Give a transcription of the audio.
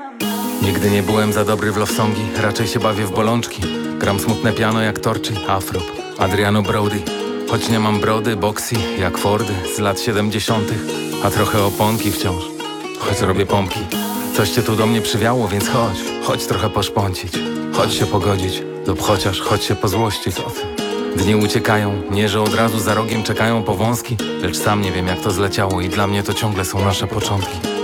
Nigdy nie byłem za dobry w love songi, raczej się bawię w bolączki. Gram smutne piano jak Torchi, Afrop, Adriano Brody. Choć nie mam brody, boxy jak Fordy z lat 70. A trochę oponki wciąż, choć robię pompki. Coś cię tu do mnie przywiało, więc chodź trochę poszpącić. Chodź się pogodzić, lub chociaż chodź się pozłościć. Dni uciekają, nie że od razu za rogiem czekają powązki. Lecz sam nie wiem jak to zleciało i dla mnie to ciągle są nasze początki.